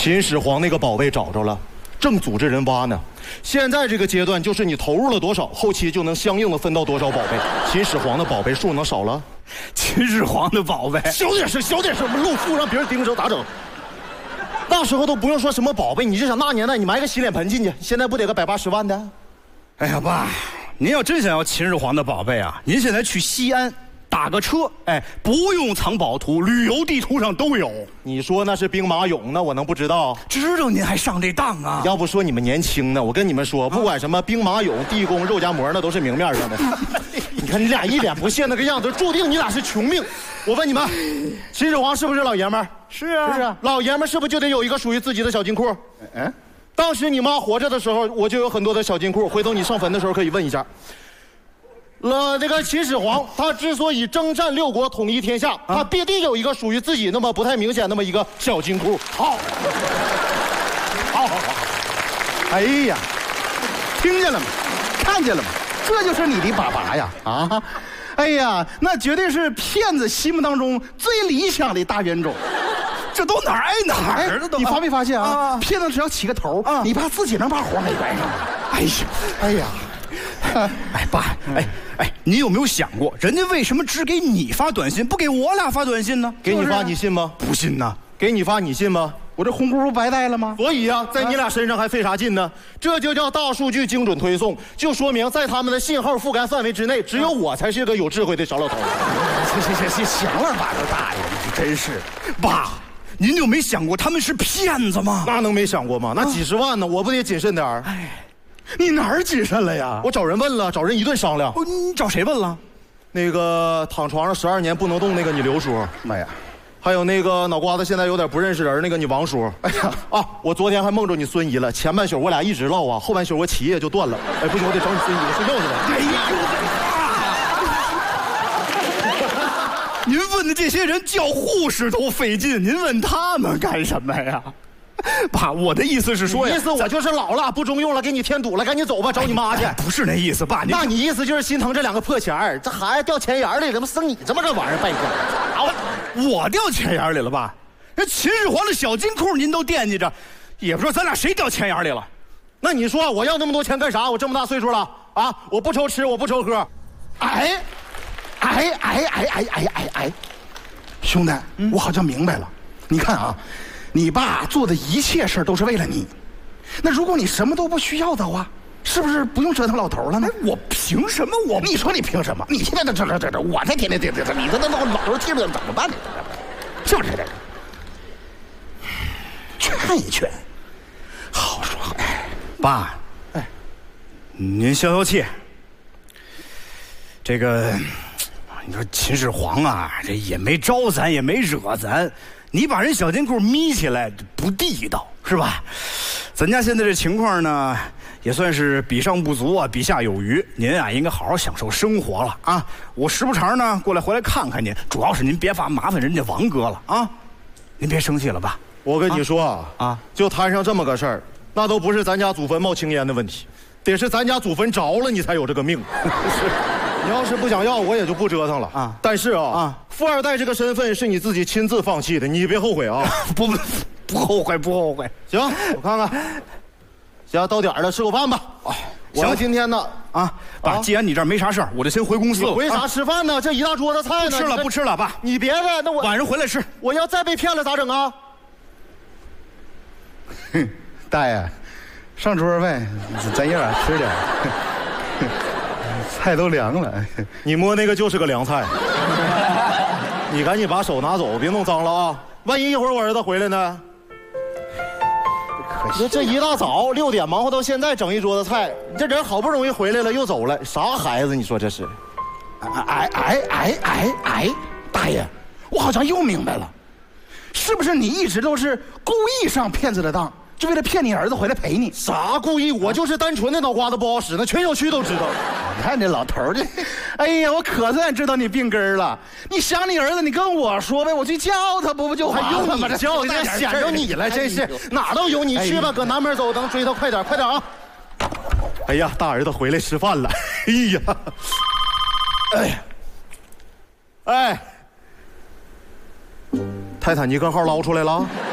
秦始皇那个宝贝找着了，正组织人挖呢。现在这个阶段就是你投入了多少，后期就能相应的分到多少宝贝。秦始皇的宝贝数能少了？ 秦始皇的宝贝， 小点声，小点声，我们露富让别人盯着咋整？那时候都不用说什么宝贝，你就想那年代你埋个洗脸盆进去，现在不得个180万的？ 哎呀爸，您要真想要秦始皇的宝贝啊，您现在去西安打个车，哎，不用藏宝图，旅游地图上都有。 你说那是兵马俑，那我能不知道？ 知道您还上这当啊？ 要不说你们年轻呢，我跟你们说，不管什么兵马俑、地宫、肉夹馍，那都是明面上的。你看你俩一脸不屑那个样子，注定你俩是穷命。我问你们，秦始皇是不是老爷们儿？ 是啊， 是啊，老爷们儿是不是就得有一个属于自己的小金库？嗯，当时你妈活着的时候，我就有很多的小金库，回头你上坟的时候可以问一下。这个秦始皇他之所以征战六国统一天下，他必定有一个属于自己那么不太明显那么一个小金库。好，好。 哎呀，听见了吗？看见了吗？这就是你的爸爸呀！啊，哎呀，那绝对是骗子心目当中最理想的大冤种。 这都哪儿挨哪儿的都。 你发没发现啊？骗子只要起个头，你爸自己能把活给关上。哎呀。 哎，爸，哎，你有没有想过，人家为什么只给你发短信，不给我俩发短信呢？ 给你发你信吗？ 不信呢。 给你发你信吗？ 我这红箍不白戴了吗？ 所以啊，在你俩身上还费啥劲呢？这就叫大数据精准推送，就说明在他们的信号覆盖范围之内，只有我才是个有智慧的小老头。 行了吧，这大爷，你真是。 爸，您就没想过他们是骗子吗？ 那能没想过吗？那几十万呢，我不得谨慎点儿？ 哎。 你哪儿谨慎了呀？ 我找人问了，找人一顿商量。 你找谁问了？ 那个躺床上12年不能动那个你刘叔， 妈呀！ 还有那个脑瓜子现在有点不认识人那个你王叔。哎呀啊！我昨天还梦着你孙姨了，前半宿我俩一直唠啊，后半宿我起夜就断了。哎，不行，我得找你孙姨睡觉去了。哎呀，您问的这些人叫护士都费劲，您问他们干什么呀？爸，我的意思是说呀， 意思我就是老了不中用了，给你添堵了，赶紧走吧，找你妈去。 不是那意思，爸， 那你意思就是心疼这2个破钱儿，这孩子掉钱眼里，怎么生你这么个玩意儿败家？ 我掉钱眼里了吧？那秦始皇的小金库您都惦记着，也不知道咱俩谁掉钱眼里了。 那你说我要那么多钱干啥？我这么大岁数了啊！我不愁吃，我不愁喝。 兄弟，我好像明白了。你看啊。你爸做的一切事都是为了你，那如果你什么都不需要的话，是不是不用折腾老头了呢？ 我凭什么？ 你说你凭什么？你现在这，我才天天你这老头听着怎么办呢？是不是这个？劝一劝，好说。哎， 爸，哎，您消消气。这个，你说秦始皇啊，这也没招咱，也没惹咱。你把人小金库眯起来不地道是吧？咱家现在这情况呢，也算是比上不足啊，比下有余。您啊，应该好好享受生活了啊！我时不常呢过来回来看看您，主要是您别麻烦人家王哥了啊！您别生气了吧？ 我跟你说啊，就摊上这么个事儿，那都不是咱家祖坟冒青烟的问题，得是咱家祖坟着了，你才有这个命。你要是不想要，我也就不折腾了啊。但是富二代这个身份是你自己亲自放弃的，你别后悔啊！ 不后悔，不后悔。 行，我看看。行，到点了，吃口饭吧。我今天呢爸，既然你这儿没啥事儿，我就先回公司了。 回啥吃饭呢？这一大桌子菜呢。 不吃了，爸。 你别的，那我晚上回来吃。 我要再被骗了咋整啊？ 大爷，上桌呗，咱爷俩吃点。菜都凉了， 你摸那个就是个凉菜。你赶紧把手拿走，别弄脏了啊！万一一会儿我儿子回来呢？可惜这一大早6点忙活到现在，整一桌子菜，你这人好不容易回来了又走了，啥孩子？你说这是？ 大爷，我好像又明白了，是不是你一直都是故意上骗子的当？就为了骗你儿子回来陪你？ 啥故意？我就是单纯的脑瓜子不好使，那全小区都知道。 你看这老头儿的，哎呀，我可算知道你病根了。你想你儿子，你跟我说呗，我去叫他，不就完了吗？ 还用你叫？这显着你了，真是哪都有你去吧，搁南门走，等追他，快点啊！哎呀，大儿子回来吃饭了。哎，泰坦尼克号捞出来了。